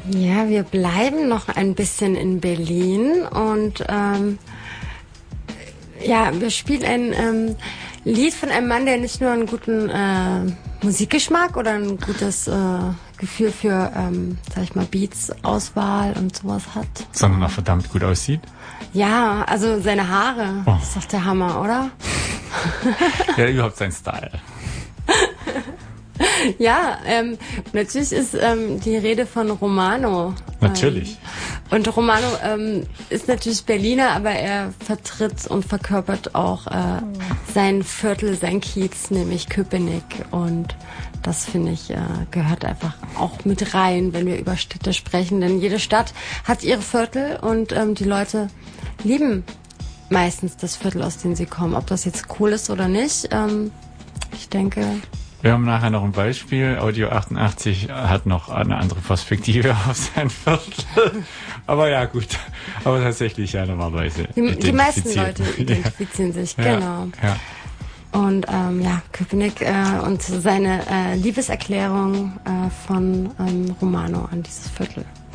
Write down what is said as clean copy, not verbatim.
Ja, wir bleiben noch ein bisschen in Berlin und wir spielen ein Lied von einem Mann, der nicht nur einen guten Musikgeschmack oder ein gutes Gefühl für, sag ich mal, Beats-Auswahl und sowas hat. Sondern auch verdammt gut aussieht. Ja, also seine Haare, das ist doch der Hammer, oder? Ja, überhaupt sein Style. Ja, natürlich ist die Rede von Romano. Natürlich. Und Romano ist natürlich Berliner, aber er vertritt und verkörpert auch sein Viertel, sein Kiez, nämlich Köpenick. Und das, finde ich, gehört einfach auch mit rein, wenn wir über Städte sprechen. Denn jede Stadt hat ihre Viertel und die Leute lieben meistens das Viertel, aus dem sie kommen. Ob das jetzt cool ist oder nicht, ich denke... Wir haben nachher noch ein Beispiel. Audio 88 hat noch eine andere Perspektive auf sein Viertel. Aber ja, gut. Aber tatsächlich ja normalerweise. Die meisten Leute identifizieren sich, genau. Ja. Und Köpenick und seine Liebeserklärung von Romano an dieses Viertel.